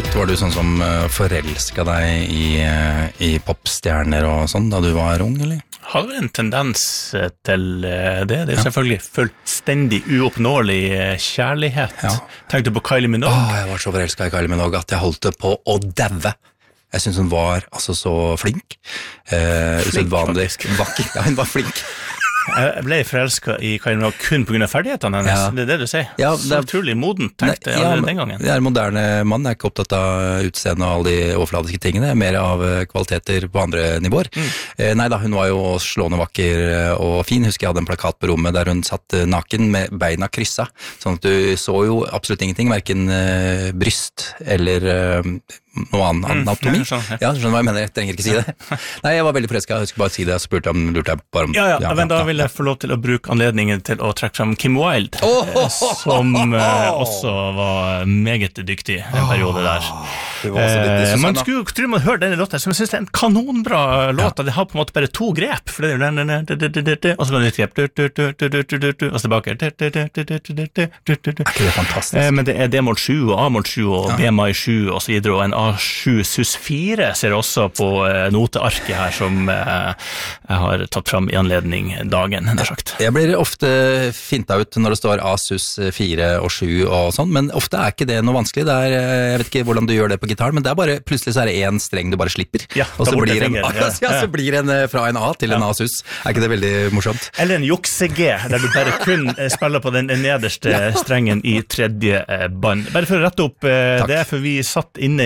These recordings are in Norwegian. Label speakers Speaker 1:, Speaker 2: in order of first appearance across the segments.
Speaker 1: tidspunkt? Var du sånn som forelsket deg i popstjerner og sånn da du var ung, eller?
Speaker 2: Hadde en tendens til det. Det selvfølgelig fullstendig uoppnåelig kjærlighet. Ja. Tenkte på Kylie Minogue.
Speaker 1: Jeg var så forelsket i Kylie Minogue at jeg holdt det på å daue. Jeg synes hun var altså så flink. Usedvanlig vakker. Ja, hun var flink.
Speaker 2: Jeg ble forelsket i Kylie Minogue kun på grunn av ferdighetene hennes. Ja. Det det du sier. Ja, så utrolig moden, tenkte jeg den gangen.
Speaker 1: Jeg moderne mann, jeg ikke opptatt av utseende og alle de overfladiske tingene, mer av kvaliteter på andre nivåer. Neida, hun var jo slående vakker og fin. Husker jeg hadde en plakat på rommet der hun satt naken med beina kryssa, sånn at du så jo absolutt ingenting, hverken bryst eller noe annet anatomi. Ja, skjønner hva jeg mener, jeg trenger ikke si det. Nei, jeg var veldig forelsket, jeg husker bare si det, jeg spurte lurte jeg bare om...
Speaker 2: Ja, men da vil jeg få lov til å bruke anledningen til å trekke frem Kim Wilde, som også var meget dyktig en periode der. Man skulle tro man hører denne låta, som jeg synes det en kanonbra låt, det har på en måte bare 2 grep, for det og så kan det et grep, og så tilbake.
Speaker 1: Det fantastisk.
Speaker 2: Men det D-moll 7 og A-moll 7 og B-mai 7 og så videre, og en A7 sus 4 ser også på notearket her som jeg har tatt frem i anledning dagen, nær sagt.
Speaker 1: Jeg blir ofte finta ut når det står A-sus 4 og 7 og sånn, men ofte ikke det noe vanskelig. Jeg vet ikke hvordan du gjør det på gitar, men det bare, plutselig så det en streng du bare slipper, og så blir så blir det fra en A til en A-sus. Ikke det veldig morsomt?
Speaker 2: Eller en jukse-G, der du bare kun spiller på den nederste strengen i 3. band. Bare for å rette opp det, for vi satt inne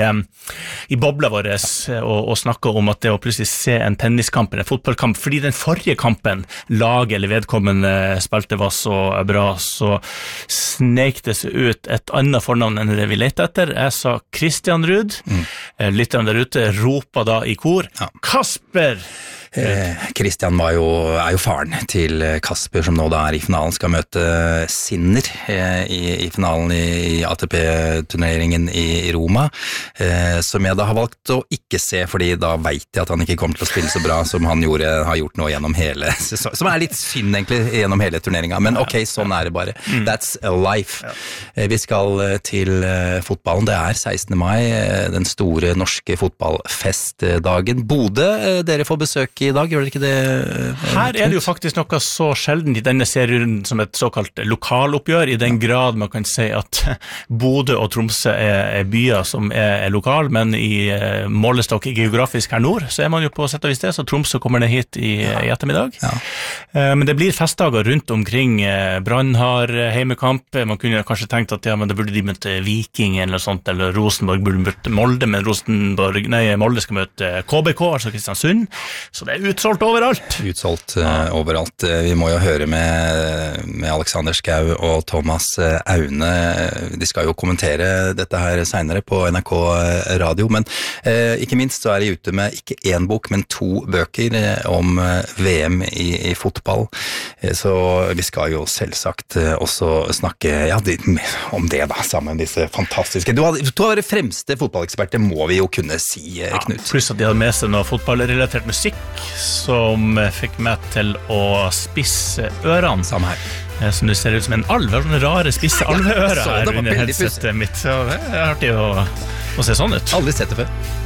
Speaker 2: i bobla vår og snakket om at det å plutselig se en tenniskamp eller en fotballkamp, fordi den forrige kampen laget eller vedkommende spilte var så bra, så snek det seg ut et annet fornavn enn det vi lette etter. Jeg sa Christian Ruud, lytteren der ute ropet da i kor, Kasper!
Speaker 1: Christian er jo faren til Kasper, som nå da i finalen, skal møte Sinner i finalen i ATP-turneringen i Roma, som jeg da har valgt å ikke se, fordi da vet jeg at han ikke kommer til å spille så bra som han har gjort nå gjennom hele, som litt synd egentlig gjennom hele turneringen, men ok, sånn det bare. That's life. Vi skal til fotballen, det 16. mai, den store norske fotballfestdagen. Bodø, dere får besøk i dag, gjør det ikke det?
Speaker 2: Her det jo faktisk noe så sjelden i denne serien som et såkalt lokaloppgjør, i den grad man kan si at Bodø og Tromsø byer som lokal, men i målestokk geografisk her nord, så man jo på sett og vis det, så Tromsø kommer ned hit i ettermiddag. Men det blir festdager rundt omkring. Brann har heimekamp, man kunne kanskje tenkt at men det burde de møte Viking eller sånt, eller Rosenborg burde møte Molde, men Molde skal møte KBK, altså Kristiansund, så det utsolgt overalt.
Speaker 1: Utsolgt overalt. Vi må jo høre med Alexander Schau og Thomas Aune. De skal jo kommentere dette her senere på NRK Radio, men ikke minst så de ute med ikke 1 bok, men 2 bøker om VM i fotball. Så vi skal jo selvsagt også snakke om det da, sammen med disse fantastiske. Du har vært fremste fotballeksperter, må vi jo kunne si, Knut.
Speaker 2: Pluss at de hadde med seg noe fotballrelatert musikk, som fikk meg til å spisse ørene.
Speaker 1: Samme her.
Speaker 2: Som det ser ut som en alv, sånne rare spisse alveører her under headsetet mitt. Så det artig å se sånn ut.
Speaker 1: Aldri sett det før.